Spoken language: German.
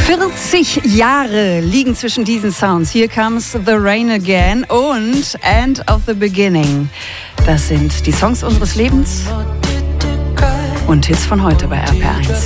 40 Jahre liegen zwischen diesen Sounds. Here Comes the Rain Again und End of the Beginning. Das sind die Songs unseres Lebens und Hits von heute bei RPR1.